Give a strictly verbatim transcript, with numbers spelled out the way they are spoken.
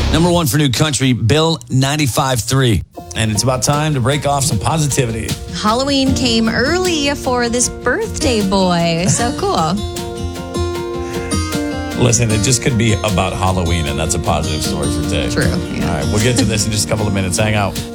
Number one for new country, Bill ninety-five three. And it's about time to break off some positivity. Halloween came early for this birthday boy. So cool. Listen, it just could be about Halloween, and that's a positive story for today. True. Yeah. All right, we'll get to this in just a couple of minutes. Hang out.